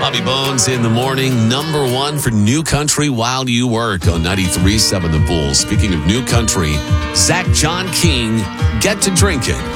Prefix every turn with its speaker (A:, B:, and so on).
A: Bobby Bones in the morning, number one for New Country While You Work on 93.7 The Bull. Speaking of New Country, Zach John King, Get to Drinking.